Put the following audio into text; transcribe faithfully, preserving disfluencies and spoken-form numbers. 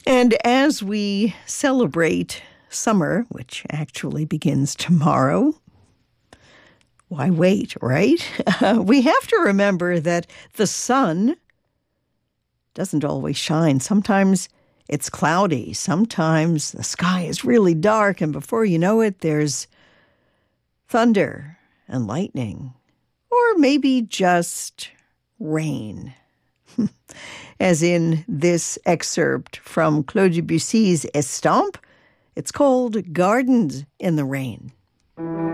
And as we celebrate summer, which actually begins tomorrow, why wait, right? Uh, we have to remember that the sun doesn't always shine. Sometimes it's cloudy. Sometimes the sky is really dark, and before you know it, there's thunder and lightning, or maybe just rain. As in this excerpt from Claude Debussy's Estampes, it's called Gardens in the Rain.